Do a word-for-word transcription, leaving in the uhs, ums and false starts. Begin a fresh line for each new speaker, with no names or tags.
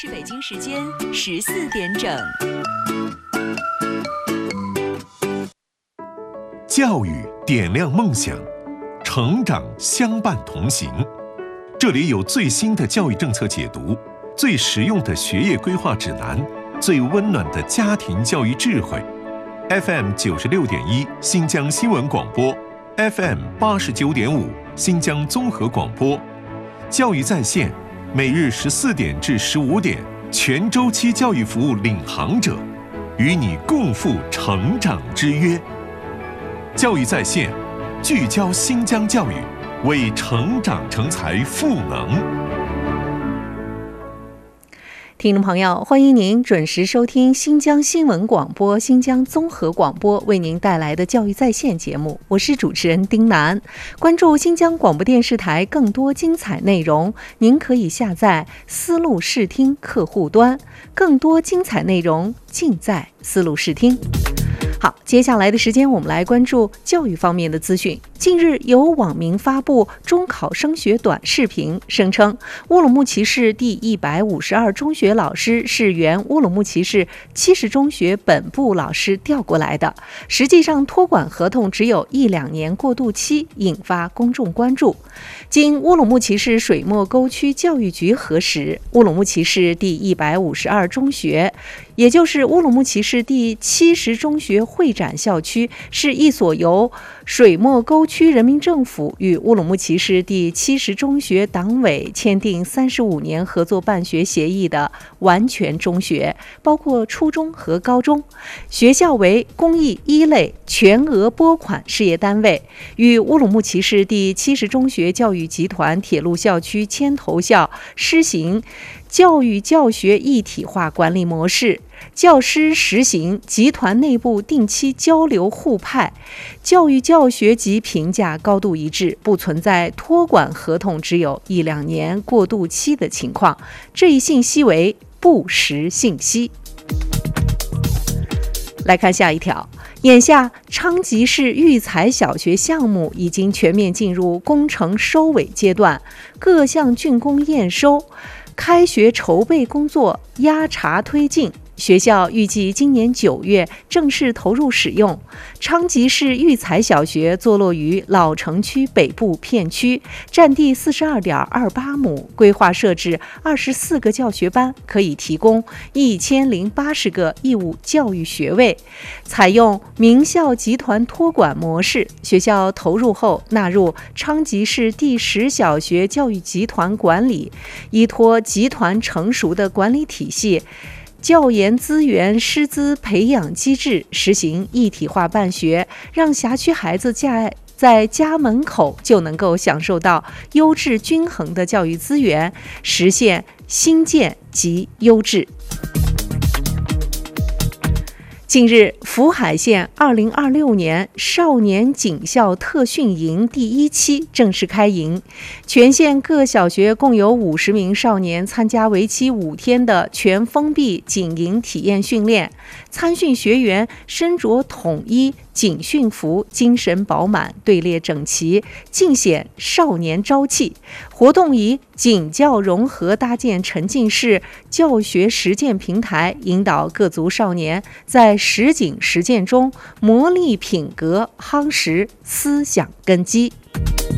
是北京时间十四点整。
教育点亮梦想，成长相伴同行。这里有最新的教育政策解读，最实用的学业规划指南，最温暖的家庭教育智慧。F M 九十六点一新疆新闻广播 ，F M 八十九点五新疆综合广播，教育在线，每日十四点至十五点，全周期教育服务领航者，与你共赴成长之约。教育在线，聚焦新疆教育，为成长成才赋能。
听众朋友，欢迎您准时收听新疆新闻广播、新疆综合广播为您带来的教育在线节目，我是主持人丁楠。关注新疆广播电视台更多精彩内容，您可以下载思路视听客户端，更多精彩内容尽在思路视听。好，接下来的时间我们来关注教育方面的资讯。近日有网民发布中考升学短视频，声称乌鲁木齐市第一百五十二中学老师是原乌鲁木齐市七十中学本部老师调过来的，实际上托管合同只有一两年过渡期，引发公众关注。经乌鲁木齐市水墨沟区教育局核实，乌鲁木齐市第一百五十二中学，也就是乌鲁木齐市第七十中学会展校区，是一所由水墨沟区人民政府与乌鲁木齐市第七十中学党委签订三十五年合作办学协议的完全中学，包括初中和高中。学校为公益一类全额拨款事业单位，与乌鲁木齐市第七十中学教育集团铁路校区牵头校施行教育教学一体化管理模式，教师实行集团内部定期交流互派，教育教学及评价高度一致，不存在托管合同只有一两年过渡期的情况。这一信息为不实信息。来看下一条，眼下昌吉市育才小学项目已经全面进入工程收尾阶段，各项竣工验收，开学筹备工作压查推进，学校预计今年九月正式投入使用。昌吉市育才小学坐落于老城区北部片区，占地四十二点二八亩，规划设置二十四个教学班，可以提供一千零八十个义务教育学位。采用名校集团托管模式，学校投入后纳入昌吉市第十小学教育集团管理，依托集团成熟的管理体系，教研资源师资培养机制，实行一体化办学，让辖区孩子在在家门口就能够享受到优质均衡的教育资源，实现新建及优质。近日，福海县二零二六年少年警校特训营第一期正式开营，全县各小学共有五十名少年参加为期五天的全封闭警营体验训练。参训学员身着统一警训服，精神饱满，队列整齐，尽显少年朝气。活动以警教融合搭建沉浸式教学实践平台，引导各族少年在实景实践中磨砺品格，夯实思想根基。